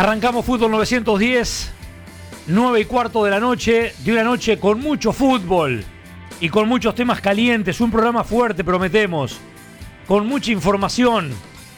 Arrancamos Fútbol 910, 9:15 de la noche, de una noche con mucho fútbol y con muchos temas calientes. Un programa fuerte, prometemos, con mucha información,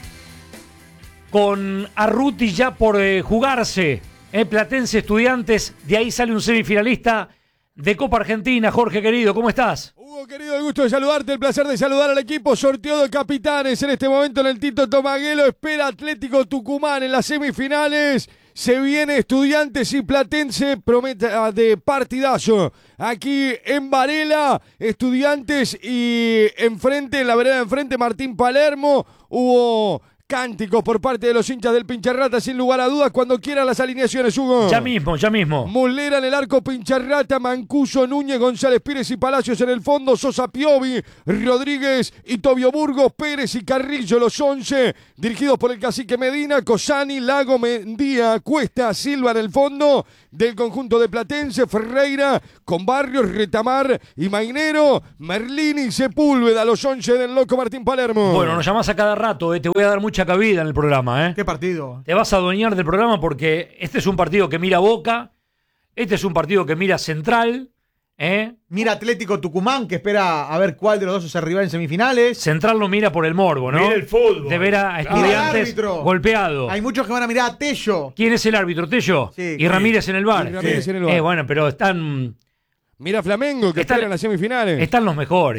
con Arruti ya por jugarse, Platense Estudiantes, de ahí sale un semifinalista de Copa Argentina. Jorge, querido, ¿cómo estás? Hugo, querido, el gusto de saludarte, el placer de saludar al equipo. Sorteo de capitanes en este momento en el Tito Tomaguelo. Espera Atlético Tucumán en las semifinales. Se viene Estudiantes y Platense, promete de partidazo. Aquí en Varela, Estudiantes y enfrente, en la vereda de enfrente, Martín Palermo. Hubo cánticos por parte de los hinchas del Pincharrata, sin lugar a dudas. Cuando quieran las alineaciones, Hugo. Ya mismo. Muslera en el arco, Pincharrata, Mancuso, Núñez, González Pires y Palacios en el fondo, Sosa, Piovi, Rodríguez y Tobio Burgos, Pérez y Carrillo, los 11, dirigidos por el cacique Medina, Cosani, Lago, Mendía, Cuesta, Silva en el fondo del conjunto de Platense, Ferreira, con Barrios, Retamar y Mainero, Merlini y Sepúlveda, los 11 del loco Martín Palermo. Bueno, nos llamás a cada rato, te voy a dar mucha cabida en el programa. ¿Qué partido? Te vas a adueñar del programa porque este es un partido que mira Boca, este es un partido que mira Central, Mira Atlético Tucumán, que espera a ver cuál de los dos se arriba en semifinales. Central lo mira por el morbo, ¿no? Mira el fútbol. De ver a Estudiantes golpeado. Hay muchos que van a mirar a Tello. ¿Quién es el árbitro? ¿Tello? Sí, Y Ramírez en el bar. Y Ramírez en el bar. Bueno, pero están Mira Flamengo, que Están- espera en las semifinales. los mejores.